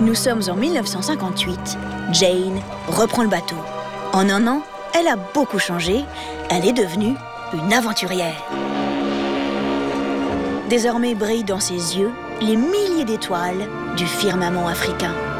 Nous sommes en 1958. Jane reprend le bateau. En un an, elle a beaucoup changé. Elle est devenue une aventurière. Désormais brillent dans ses yeux les milliers d'étoiles du firmament africain.